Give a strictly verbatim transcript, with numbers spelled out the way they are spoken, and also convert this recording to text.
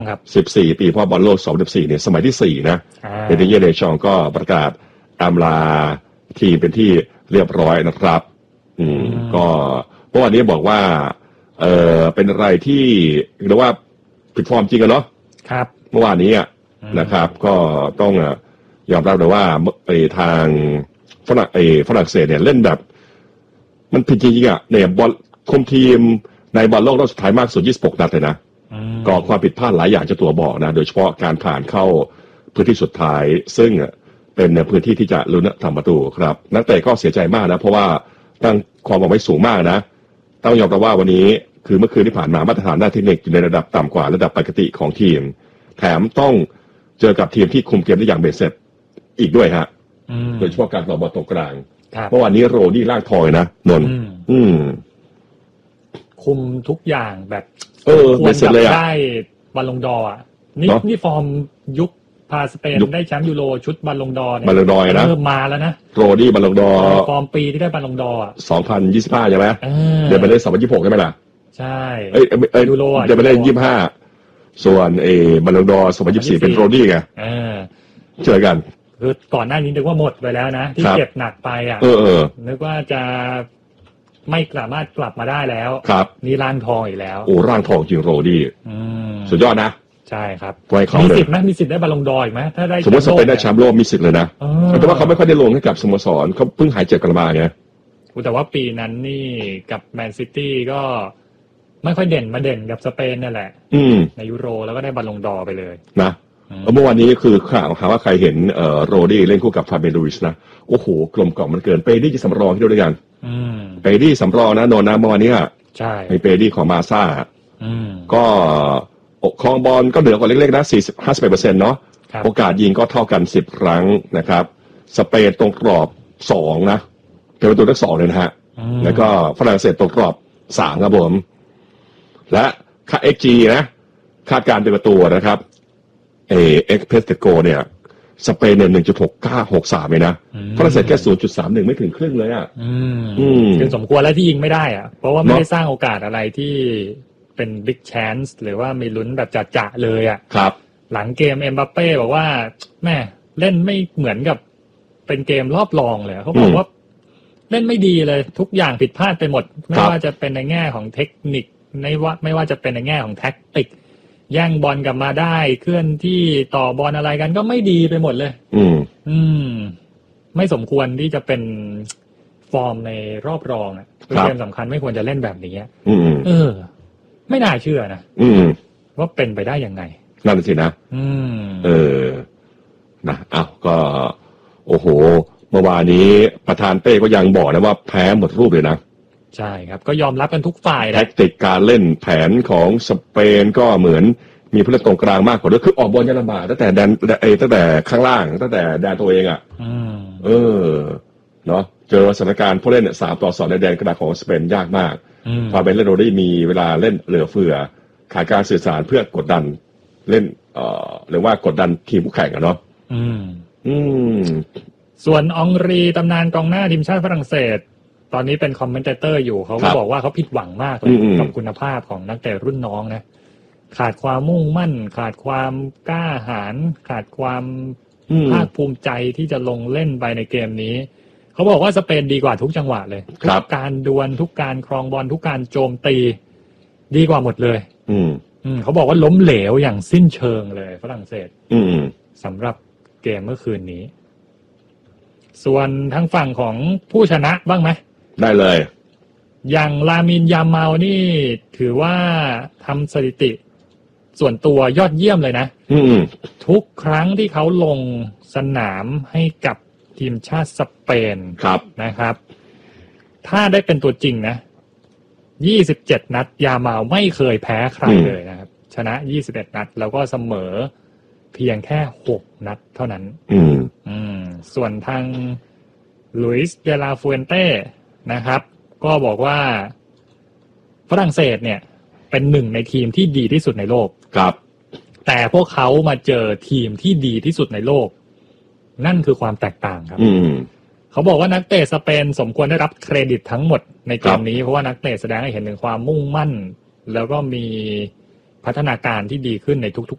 ครับสิบสี่ปีเพราะบอลโลกสองพันสิบสี่เนี่ยสมัยที่สี่นะเอเดเยเดชองก็ประกาศอำลาทีมเป็นที่เรียบร้อยนะครับอืมก็เมื่อวานนี้บอกว่าเออเป็นอะไรที่เรียกว่าผิดฟอร์มจริงกันเนาะครับเมื่อวานนี้นะครับก็ต้องยอมรับเลยว่าไอ้ทางฝรั่งไอ้ฝรั่งเศสเนี่ยเล่นแบบมันผิดจริงๆอ่ะเนี่ยบอลคุมทีมในบอลโลกรอบสุดท้ายมากสุดยี่สิบหกนัดเลยนะก่อความผิดพลาดหลายอย่างเจ้าตัวบอกนะโดยเฉพาะการผ่านเข้าพื้นที่สุดท้ายซึ่งเป็นพื้นที่ที่จะลุ้นทำประตูครับนักเตะก็เสียใจมากนะเพราะว่าตั้งความหวังไว้สูงมากนะต้องยอมรับว่าวันนี้คือเมื่อคืนที่ผ่านมามาตรฐานด้านเทคนิคอยู่ในระดับต่ำกว่าระดับปกติของทีมแถมต้องเจอกับทีมที่คุมเกมได้อย่างเบ็ดเสร็จอีกด้วยฮะโดยเฉพาะการต่อบอลตรงกลางเมื่อวานนี้โรดี้ล่างทอยนะนนท์อืมคุมทุกอย่างแบบเออเบ็ดเสร็จเลยอ่ะได้บอลลงดอร์อ่ะนี่นี่ฟอร์มยุคพาสเปนได้แชมป์ยูโรชุดบอลลงดอร์เนี่ยบอลลงดอร์นะเริ่มมาแล้วนะโรดี้บอลลงดอร์ฟอร์มปีที่ได้บอลลงดอร์สองพันยี่สิบห้าใช่ไหมเดี๋ยวไปเล่นสองพันยี่สิบหกใช่ไหมล่ะใช่เอ้ยเอ้ยยูโรเดี๋ยวไปเล่นยี่สิบห้าส่วนเอบอลลงดอร์สองพันยี่สิบสี่เป็นโรดี้ไงเจอกันคือก่อนหน้านี้นึกว่าหมดไปแล้วนะที่เจ็บหนักไปอ่ะเออเออนึกว่าจะไม่สามารถกลับมาได้แล้วครับนี่ร่างทองอีกแล้วโอ้ร่างทองจริงโรดี้สุดยอดนะใช่ครับมีสิทธิ์ไหมมีสิทธิ์ได้บอลลงดอร์อีกไหมถ้าได้สมมติสเปนได้แชมป์โลกมีสิทธิ์เลยนะแต่ว่าเขาไม่ค่อยได้ลงให้กับสโมสรเขาเพิ่งหายเจ็บกันมาไงแต่ว่าปีนั้นนี่กับแมนซิตี้ก็ไม่ค่อยเด่นมาเด่นกับสเปนนั่นแหละในยูโรแล้วก็ได้บอลลงดอร์ไปเลยนะเมื่อวานนี้คือข่าวหาว่าใครเห็นเอ่อโรดี้เล่นคู่กับฟาเบียน ลูอิสนะโอ้โหกลมกล่อมมันเกินเปดี้จะสำรองที่ด้วยกันเปดี้สำรองนะโนนะเมื่อวานนี้ใช่ในเปดี้ของมาซ่าก็ครองบอลก็เหลือกว่าเล็กๆนะสี่สิบ ห้าสิบเปอร์เซ็นต์เนาะโอกาสยิงก็เท่ากันสิบครั้งนะครับสเปนตรงกรอบสองนะเป็นประตูทั้งสองเลยนะฮะแล้วก็ฝรั่งเศสตรงกรอบสามครับผมและค่า เอ็กซ์ จี นะคาดการณ์เป็นประตูนะครับเอเอ็กเพสเตโกเนี่ยสเปนเนี่ย หนึ่งจุดหกเก้าหกสาม เลยนะฝรั่งเศสแค่ ศูนย์จุดสามหนึ่ง ไม่ถึงครึ่งเลยอ่ะอืมคือสมควรแล้วที่ยิงไม่ได้อ่ะเพราะว่าไม่ได้สร้างโอกาสอะไรที่เป็นบิ๊กแชนส์หรือว่ามีลุ้นแบบจะๆเลยอ่ะครับหลังเกมเอ็มบัปเป้บอกว่าแม่เล่นไม่เหมือนกับเป็นเกมรอบรองเลยเขาบอกว่าเล่นไม่ดีเลยทุกอย่างผิดพลาดไปหมดไม่ว่าจะเป็นในแง่ของเทคนิคในว่าไม่ว่าจะเป็นในแง่ของแท็กติกแย่งบอลกลับมาได้เคลื่อนที่ต่อบอลอะไรกันก็ไม่ดีไปหมดเลยอืมอืมไม่สมควรที่จะเป็นฟอร์มในรอบรองอ่ะเกมสำคัญไม่ควรจะเล่นแบบนี้อืมเออไม่น่าเชื่อนะอืมว่าเป็นไปได้ยังไงนั่นสินะอืมเออนะอ้าวก็โอ้โหเมื่อวานนี้ประธานเป้ก็ยังบอกนะว่าแพ้หมดรูปเลยนะใช่ครับก็ยอมรับกันทุกฝ่ายแท็กติกการเล่นแผนของสเปนก็เหมือนมีผู้เล่นตรงกลางมากกว่าด้วยคือออกบอลยังลำบากตั้งแต่แดนเอตั้งแต่ข้างล่างตั้งแต่แดนตัวเองอ่ะเออเนาะเจอสถานการณ์ผู้เล่นสามต่อสองในแดนกระดาษของสเปนยากมากพอเป็นเล่นโรดี้มีเวลาเล่นเหลือเฟือขาดการสื่อสารเพื่อกดดันเล่นเอ่อหรือว่ากดดันทีมผู้แข่งอะเนาะอืมอืมส่วนองรีตำนานกองหน้าทีมชาติฝรั่งเศสตอนนี้เป็นคอมเมนเตอร์อยู่เขาก็บอกว่าเขาผิดหวังมากเลยกับคุณภาพของนักเตะรุ่นน้องนะขาดความมุ่งมั่นขาดความกล้าหาญขาดความภาคภูมิใจที่จะลงเล่นไปในเกมนี้เขาบอกว่าสเปนดีกว่าทุกจังหวะเลยทุกการดวลทุกการครองบอลทุกการโจมตีดีกว่าหมดเลยอืมอืมเขาบอกว่าล้มเหลวอย่างสิ้นเชิงเลยฝรั่งเศสอืมสำหรับเกมเมื่อคืนนี้ส่วนทางฝั่งของผู้ชนะบ้างไหมได้เลยอย่างลามินยามาลนี่ถือว่าทำสถิติส่วนตัวยอดเยี่ยมเลยนะทุกครั้งที่เขาลงสนามให้กับทีมชาติสเปนนะครับถ้าได้เป็นตัวจริงนะยี่สิบเจ็ดนัดยามาลไม่เคยแพ้ใครเลยนะครับชนะยี่สิบเอ็ดนัดแล้วก็เสมอเพียงแค่หกนัดเท่านั้นอืมอืมส่วนทางลุยส์เดลาฟูเอนเต้นะครับก็บอกว่าฝรั่งเศสเนี่ยเป็นหนึ่งในทีมที่ดีที่สุดในโลกครับแต่พวกเขามาเจอทีมที่ดีที่สุดในโลกนั่นคือความแตกต่างครับอืมเขาบอกว่านักเตะสเปนสมควรได้รับเครดิตทั้งหมดในเกมนี้เพราะว่านักเตะแสดงให้เห็นถึงความมุ่งมั่นแล้วก็มีพัฒนาการที่ดีขึ้นในทุก